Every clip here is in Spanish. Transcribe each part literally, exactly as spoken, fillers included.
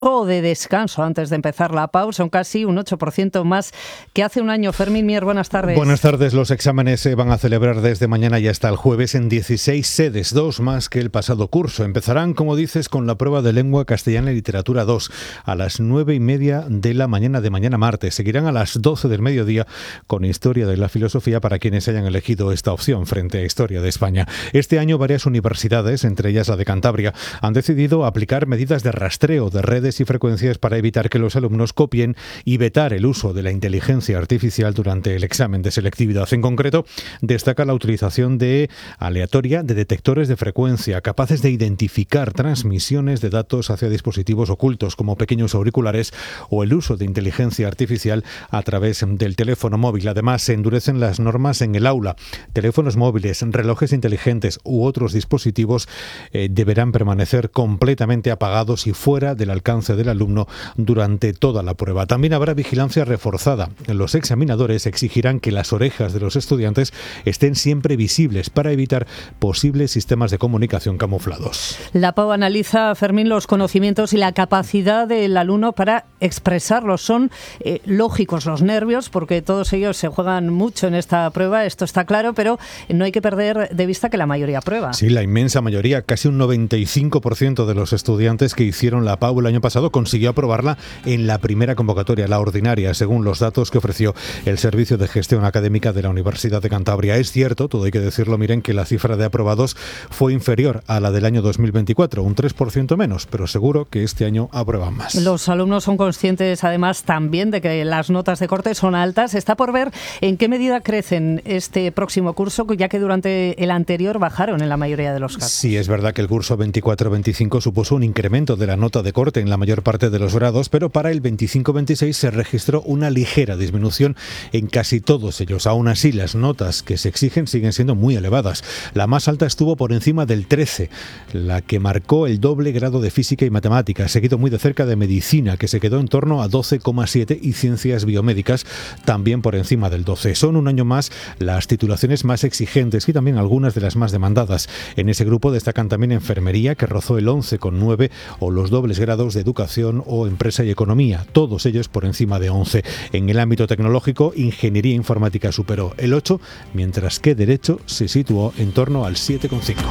o de descanso antes de empezar la P A U. Son casi un ocho por ciento más que hace un año. Fermín Mier, buenas tardes. Buenas tardes. Los exámenes se van a celebrar desde mañana y hasta el jueves en dieciséis sedes, dos más que el pasado curso. Empezarán, como dices, con la prueba de lengua castellana y literatura dos a las nueve y media de la mañana de mañana martes. Seguirán a las doce del mediodía con Historia de la Filosofía para quienes hayan elegido esta opción frente a Historia de España. Este año varias universidades, entre ellas la de Cantabria, han decidido aplicar medidas de rastreo de redes y frecuencias para evitar que los alumnos copien y vetar el uso de la inteligencia artificial durante el examen de selectividad. En concreto, destaca la utilización de aleatoria de detectores de frecuencia capaces de identificar transmisiones de datos hacia dispositivos ocultos como pequeños auriculares o el uso de inteligencia artificial a través del teléfono móvil. Además, se endurecen las normas en el aula. Teléfonos móviles, relojes inteligentes u otros dispositivos eh, deberán permanecer completamente apagados y fuera del alcance del alumno durante toda la prueba. También habrá vigilancia reforzada. Los examinadores exigirán que las orejas de los estudiantes estén siempre visibles para evitar posibles sistemas de comunicación camuflados. La P A U analiza, Fermín, los conocimientos y la capacidad del alumno para expresarlos. Son eh, lógicos los nervios, porque todos ellos se juegan mucho en esta prueba, esto está claro, pero no hay que perder de vista que la mayoría prueba. Sí, la inmensa mayoría, casi un noventa y cinco por ciento de los estudiantes que hicieron la P A U el año pasado consiguió aprobarla en la primera convocatoria, la ordinaria, según los datos que ofreció el Servicio de Gestión Académica de la Universidad de Cantabria. Es cierto, todo hay que decirlo, miren, que la cifra de aprobados fue inferior a la del año dos mil veinticuatro, un tres por ciento menos, pero seguro que este año aprueban más. Los alumnos son conscientes, además, también de que las notas de corte son altas. Está por ver en qué medida crecen este próximo curso, ya que durante el anterior bajaron en la mayoría de los casos. Sí, es verdad que el curso veinticuatro veinticinco supuso un incremento de la nota de corte en la mayor parte de los grados, pero para el veinticinco veintiséis se registró una ligera disminución en casi todos ellos. Aún así, las notas que se exigen siguen siendo muy elevadas. La más alta estuvo por encima del trece, la que marcó el doble grado de física y matemáticas, seguido muy de cerca de medicina, que se quedó en torno a doce coma siete, y ciencias biomédicas también por encima del doce. Son un año más las titulaciones más exigentes y también algunas de las más demandadas. En ese grupo destacan también enfermería, que rozó el once coma nueve, o los dobles grados de educación o empresa y economía, todos ellos por encima de once. En el ámbito tecnológico, ingeniería informática superó el ocho, mientras que derecho se situó en torno al siete coma cinco.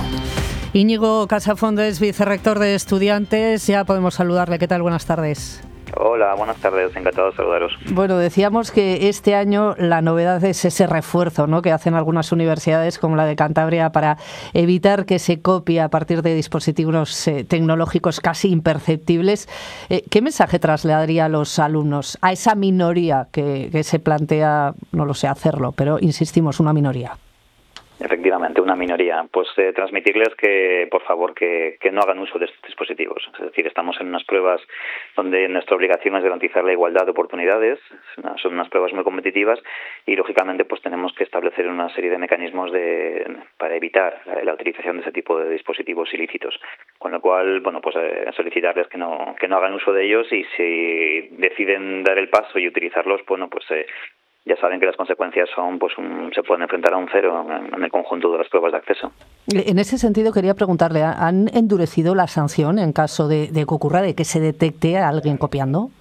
Íñigo Casafondo es vicerrector de estudiantes. Ya podemos saludarle. ¿Qué tal? Buenas tardes. Hola, buenas tardes, encantado de saludaros. Bueno, decíamos que este año la novedad es ese refuerzo, ¿no?, que hacen algunas universidades como la de Cantabria para evitar que se copie a partir de dispositivos eh, tecnológicos casi imperceptibles. Eh, ¿Qué mensaje trasladaría a los alumnos, a esa minoría que, que se plantea, no lo sé, hacerlo, pero insistimos, una minoría? Efectivamente, una minoría. Pues eh, transmitirles que, por favor, que, que no hagan uso de estos dispositivos. Es decir, estamos en unas pruebas donde nuestra obligación es garantizar la igualdad de oportunidades. Son unas pruebas muy competitivas y, lógicamente, pues tenemos que establecer una serie de mecanismos de, para evitar la, la utilización de ese tipo de dispositivos ilícitos. Con lo cual, bueno, pues eh, solicitarles que no que no hagan uso de ellos, y si deciden dar el paso y utilizarlos, bueno, pues eh, ya saben que las consecuencias son, pues, un, se pueden enfrentar a un cero en, en el conjunto de las pruebas de acceso. En ese sentido, quería preguntarle, ¿han endurecido la sanción en caso de, de que ocurra, de que se detecte a alguien copiando?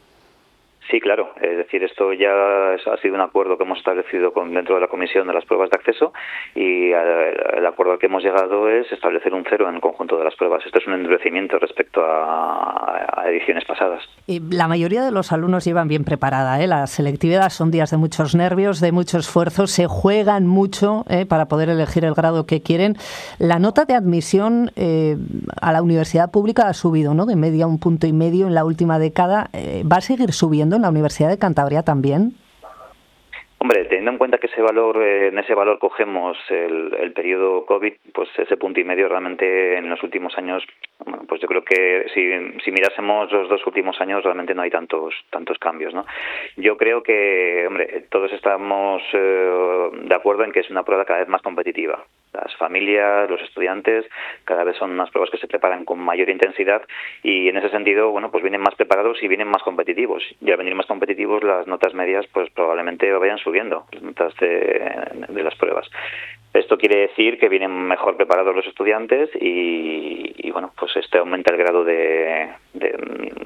Sí, claro. Es decir, esto ya ha sido un acuerdo que hemos establecido con, dentro de la Comisión de las Pruebas de Acceso, y el, el acuerdo al que hemos llegado es establecer un cero en el conjunto de las pruebas. Esto es un endurecimiento respecto a, a ediciones pasadas. Y la mayoría de los alumnos llevan bien preparada, ¿eh? La selectividad son días de muchos nervios, de mucho esfuerzo, se juegan mucho ¿eh? para poder elegir el grado que quieren. La nota de admisión eh, a la universidad pública ha subido, ¿no?, de media un punto y medio en la última década. Eh, ¿Va a seguir subiendo en la Universidad de Cantabria también? Hombre, teniendo en cuenta que ese valor, eh, en ese valor cogemos el, el periodo COVID, pues ese punto y medio realmente en los últimos años, bueno, pues yo creo que si, si mirásemos los dos últimos años realmente no hay tantos tantos cambios, ¿no? Yo creo que, hombre, todos estamos eh, de acuerdo en que es una prueba cada vez más competitiva. Las familias, los estudiantes, cada vez son unas pruebas que se preparan con mayor intensidad, y en ese sentido, bueno, pues vienen más preparados y vienen más competitivos. Y al venir más competitivos, las notas medias pues probablemente vayan subiendo, las notas de, de las pruebas. Esto quiere decir que vienen mejor preparados los estudiantes y, y bueno, pues este aumenta el grado de, de